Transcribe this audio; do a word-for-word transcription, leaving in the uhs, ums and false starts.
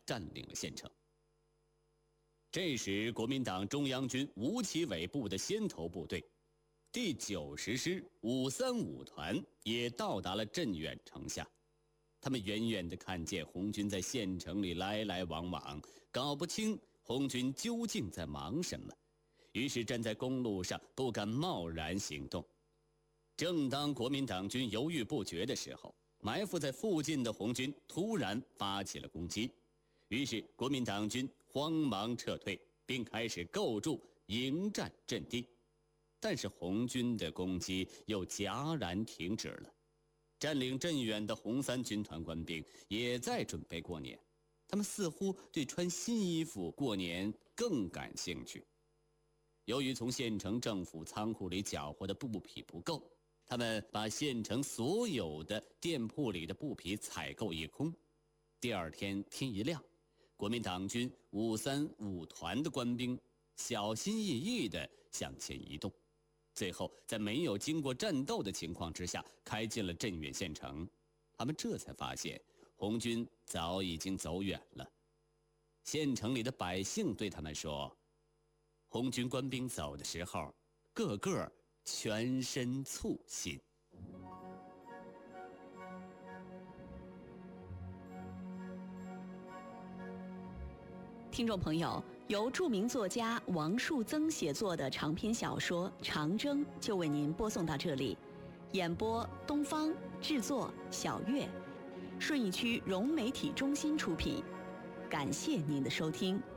占领了县城。这时国民党中央军吴奇伟部的先头部队第九十师五三五团也到达了镇远城下。他们远远地看见红军在县城里来来往往，搞不清红军究竟在忙什么，于是站在公路上不敢贸然行动。正当国民党军犹豫不决的时候，埋伏在附近的红军突然发起了攻击，于是国民党军慌忙撤退，并开始构筑迎战阵地。但是红军的攻击又戛然停止了。占领镇远的红三军团官兵也在准备过年，他们似乎对穿新衣服过年更感兴趣。由于从县城政府仓库里缴获的布匹不够，他们把县城所有的店铺里的布匹采购一空。第二天天一亮，国民党军五三五团的官兵小心翼翼地向前移动，最后在没有经过战斗的情况之下开进了镇远县城。他们这才发现红军早已经走远了。县城里的百姓对他们说，红军官兵走的时候个个全身簇新。 听众朋友，由著名作家王树增写作的长篇小说《长征》就为您播送到这里。演播东方，制作小月，顺义区融媒体中心出品。感谢您的收听。